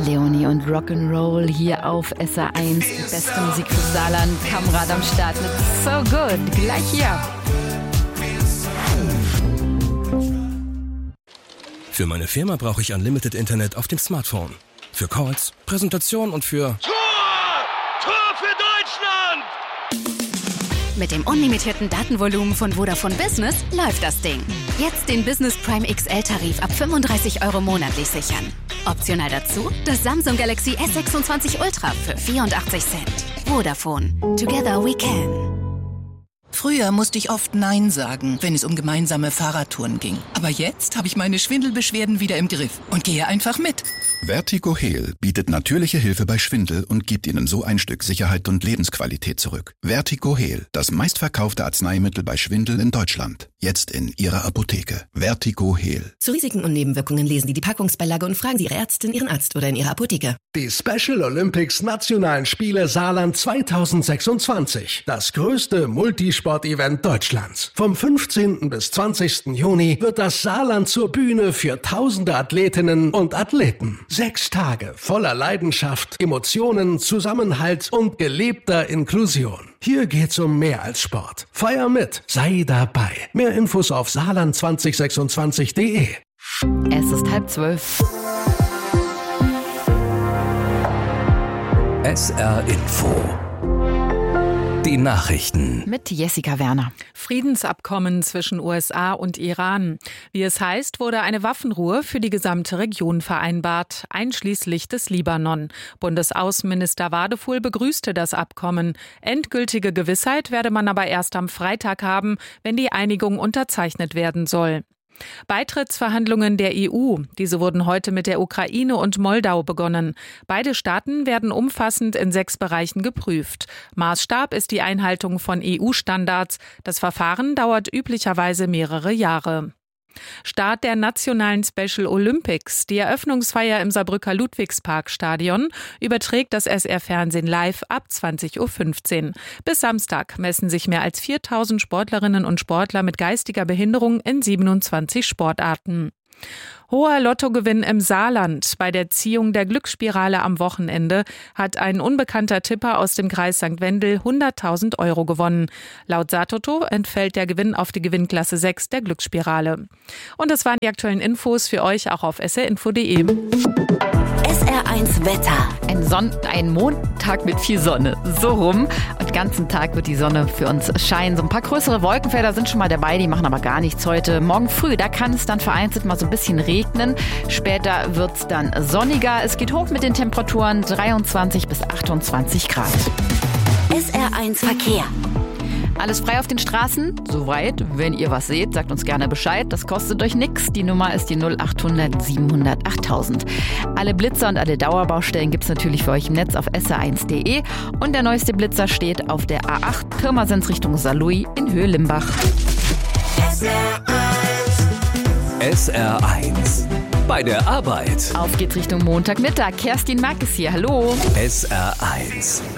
Leonie und Rock'n'Roll hier auf SR1. Die beste Musik fürs Saarland. Kamrad am Start mit So Good. Gleich hier. Für meine Firma brauche ich Unlimited Internet auf dem Smartphone. Für Calls, Präsentationen und für... Tor! Tor für Deutschland! Mit dem unlimitierten Datenvolumen von Vodafone Business läuft das Ding. Jetzt den Business Prime XL-Tarif ab 35 € monatlich sichern. Optional dazu das Samsung Galaxy S26 Ultra für 84 Cent. Vodafone. Together we can. Früher musste ich oft Nein sagen, wenn es um gemeinsame Fahrradtouren ging. Aber jetzt habe ich meine Schwindelbeschwerden wieder im Griff und gehe einfach mit. Vertigo Heal bietet natürliche Hilfe bei Schwindel und gibt Ihnen so ein Stück Sicherheit und Lebensqualität zurück. Vertigo Heal, das meistverkaufte Arzneimittel bei Schwindel in Deutschland. Jetzt in Ihrer Apotheke. Vertigo Heal. Zu Risiken und Nebenwirkungen lesen Sie die Packungsbeilage und fragen Sie Ihre Ärztin, Ihren Arzt oder in Ihrer Apotheke. Die Special Olympics Nationalen Spiele Saarland 2026. Das größte Multisport-Event Deutschlands. Vom 15. bis 20. Juni wird das Saarland zur Bühne für tausende Athletinnen und Athleten. 6 Tage voller Leidenschaft, Emotionen, Zusammenhalt und gelebter Inklusion. Hier geht's um mehr als Sport. Feier mit, sei dabei. Mehr Infos auf saarland2026.de. Es ist 11:30. SR Info. Die Nachrichten. Mit Jessica Werner. Friedensabkommen zwischen USA und Iran. Wie es heißt, wurde eine Waffenruhe für die gesamte Region vereinbart, einschließlich des Libanon. Bundesaußenminister Wadefuhl begrüßte das Abkommen. Endgültige Gewissheit werde man aber erst am Freitag haben, wenn die Einigung unterzeichnet werden soll. Beitrittsverhandlungen der EU. Diese wurden heute mit der Ukraine und Moldau begonnen. Beide Staaten werden umfassend in 6 Bereichen geprüft. Maßstab ist die Einhaltung von EU-Standards. Das Verfahren dauert üblicherweise mehrere Jahre. Start der nationalen Special Olympics. Die Eröffnungsfeier im Saarbrücker Ludwigsparkstadion überträgt das SR-Fernsehen live ab 20:15 Uhr. Bis Samstag messen sich mehr als 4000 Sportlerinnen und Sportler mit geistiger Behinderung in 27 Sportarten. Hoher Lottogewinn im Saarland. Bei der Ziehung der Glücksspirale am Wochenende hat ein unbekannter Tipper aus dem Kreis St. Wendel 100.000 € gewonnen. Laut Satoto entfällt der Gewinn auf die Gewinnklasse 6 der Glücksspirale. Und das waren die aktuellen Infos für euch auch auf srinfo.de. SR1 Wetter. Ein Montag mit viel Sonne. So rum. Und den ganzen Tag wird die Sonne für uns scheinen. So ein paar größere Wolkenfelder sind schon mal dabei, die machen aber gar nichts heute. Morgen früh, da kann es dann vereinzelt mal so ein bisschen regnen. Später wird es dann sonniger. Es geht hoch mit den Temperaturen 23 bis 28 Grad. SR1 Verkehr. Alles frei auf den Straßen? Soweit. Wenn ihr was seht, sagt uns gerne Bescheid. Das kostet euch nichts. Die Nummer ist die 0800 700 8000. Alle Blitzer und alle Dauerbaustellen gibt's natürlich für euch im Netz auf sr1.de. Und der neueste Blitzer steht auf der A8 Pirmasens Richtung Saarlouis in Höhe Limbach. SR1. Bei der Arbeit. Auf geht's Richtung Montagmittag. Kerstin Mack ist hier. Hallo. SR1.